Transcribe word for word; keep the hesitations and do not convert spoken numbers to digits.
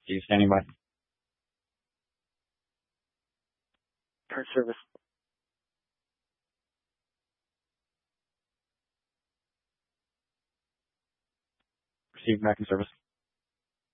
You standing by? Current service. Received back in service.